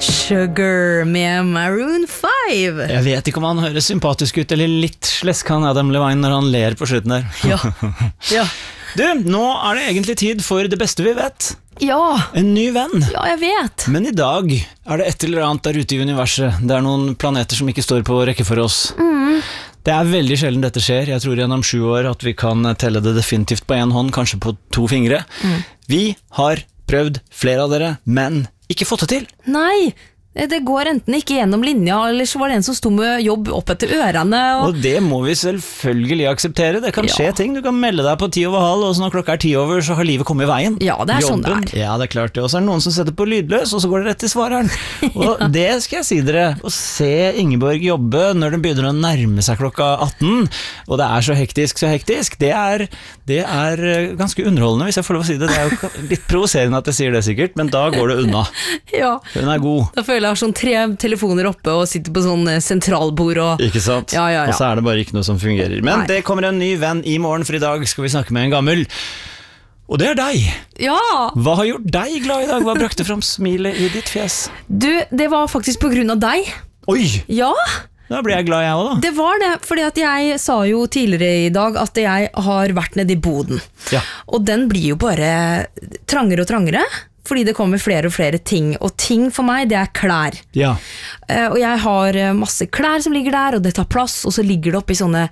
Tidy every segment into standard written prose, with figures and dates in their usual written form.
Sugar med Maroon 5. Jeg vet ikke om han høres sympatisk ut eller litt slesk han Adam Levine når han ler på slutten der. Ja. Ja. Du, nå det egentlig tid for det beste vi vet. Ja. En ny venn. Ja, jeg vet. Men i dag det et eller annet der ute i universet. Det noen planeter som ikke står på rekke for oss. Det veldig sjelden dette skjer. Jeg tror gjennom 7 år at vi kan telle det definitivt på en hånd, kanskje på 2 fingre. Vi har prøvd flere av dere, men ikke fått det til. Nei, det går enten ikke gjennom linja, eller så var det en som stod med jobb opp etter ørene. Og det må vi selvfølgelig akseptere. Det kan skje ting. Du kan melde deg på 10:30, og så når klokka 10:00, så har livet kommet i veien. Ja, det sånn det Ja, det klart det. Og så det noen som setter på lydløs, og så går det rett til svareren. Og det skal jeg si dere. Å se Ingeborg jobbe når den begynner å nærme seg klokka 18, og det så hektisk, det ganske underholdende, hvis jeg får lov å si det. Det jo litt provoserende at jeg sier det sikkert, men da går det unna. Ja. Hun god. Da føler jeg har sånn 3 telefoner oppe og sitter på sånn sentralbord og... Ikke sant? Ja. Og så det bare ikke noe som fungerer. Men det kommer en ny venn i morgen, for i dag skal vi snakke med en gammel. Og det deg. Ja! Hva har gjort deg glad i dag? Hva brakte fram smilet i ditt fjes? Du, det var faktisk på grunn av deg. Oi! Ja! Da blir jeg glad jeg også da. Det var det, fordi at jeg sa jo tidligere i dag at jeg har vært nede i boden. Ja. Og den blir jo bare trangere og trangere, fordi det kommer flere og flere ting. Og ting for meg, det klær. Ja. Og jeg har masse klær som ligger der, og det tar plass, og så ligger det oppi sånne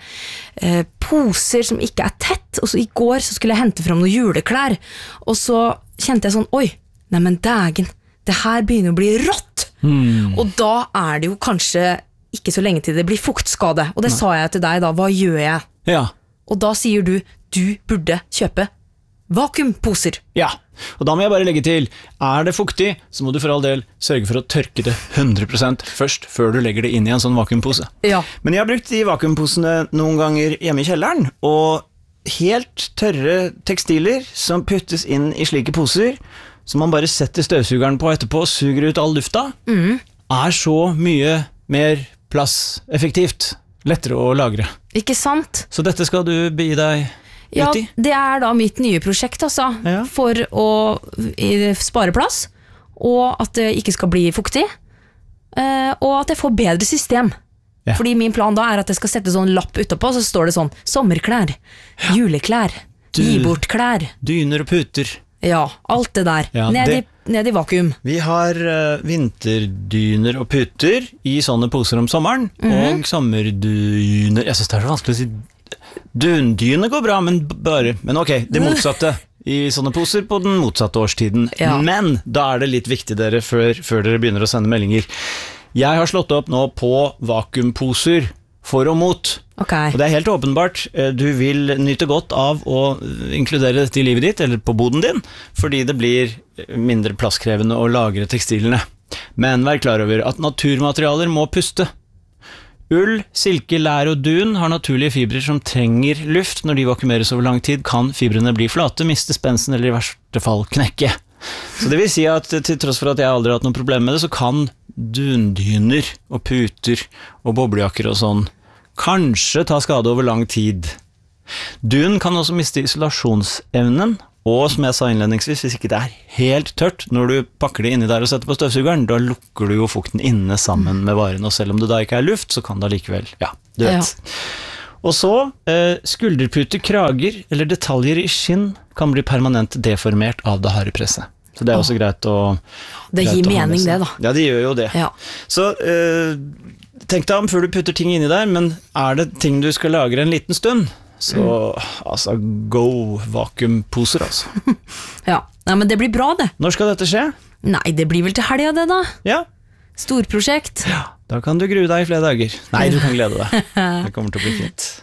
poser som ikke tett. Og så i går så skulle jeg hente fram noen juleklær, og så kjente jeg sånn, oi, nei men dagen, det her begynner å bli rått. Og da det jo kanskje ikke så lenge til det blir fuktskade. Og det sa jeg til deg da, hva gjør jeg? Ja. Og da sier du burde kjøpe vakuumposer. Ja, og da må jeg bare legge til, det fuktig, så må du for all del sørge for å tørke det 100% først, før du legger det inn i en sånn vakuumpose. Ja. Men jeg har brukt de vakuumposene noen ganger hjemme i kjelleren, og helt tørre tekstiler som puttes inn i slike poser, som man bare setter støvsugeren på etterpå og suger ut all lufta, så mye mer plasseffektivt, lettere å lagre. Ikke sant? Så dette skal du begi deg Ja, ut i? det da mitt nye prosjekt, altså, Ja. for å spare plass, og at det ikke skal bli fuktig, og at jeg får bedre system. Ja. Fordi min plan da at jeg skal sette sånn lapp utapå, så står det sånn, sommerklær, juleklær, gi bort klær. Dyner og puter. Ja, alt det der. Ja, ned i vakuum. Vi har vinterdyner og puter i sånne poser om sommeren, og sommerdyner. Jeg synes det så vanskelig å si. Dundyne går bra, men ok, det motsatte i sånne poser på den motsatte årstiden. Ja. Men da det litt viktig dere før dere begynner å sende meldinger. Jeg har slått opp nå på vakuumposer for og mot. Ok. Og det helt åpenbart, du vil nyte godt av å inkludere dette i livet ditt, eller på boden din, fordi det blir mindre plasskrevende å lagre tekstilene. Men vær klar over at naturmaterialer må puste. Ull, silke, lær og dun har naturlige fibrer som trenger luft. Når de vakuumeres over lang tid, kan fibrene bli flate, miste spensten eller i verste fall knekke. Så det vil si at til tross for at jeg aldri har hatt noen problem med det, så kan dundyner og puter og boblejakker og sånn kanskje ta skade over lang tid. Dun kan også miste isolasjonsevnen, og som jeg sa innledningsvis, hvis ikke det helt tørt når du pakker det inni der og setter på støvsugeren, da lukker du jo fukten inne sammen med varen, og selv om det da ikke luft, så kan det likevel, ja, du vet. Ja. Og så, skulderputer, krager eller detaljer i skinn kan bli permanent deformert av det harde presset. Så det også greit å... Det gir mening det da. Ja, det gjør jo det. Ja. Så tenk deg om før du putter ting inni der, men det ting du skal lagre en liten stund, så altså, go vakuumposer altså. Ja, men det blir bra det. Når skal dette skje? Nei, det blir vel til helga det da. Ja. Storprosjekt. Ja, da kan du grue deg i flere dager. Nei, du kan glede deg. Det kommer til å bli fint.